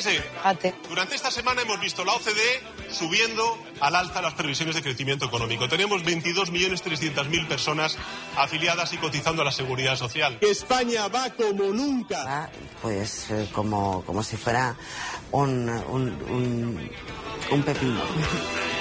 Fíjese, durante esta semana hemos visto la OCDE subiendo al alza las previsiones de crecimiento económico. Tenemos 22.300.000 personas afiliadas y cotizando a la Seguridad Social. España va como nunca. Pues como si fuera un pepino.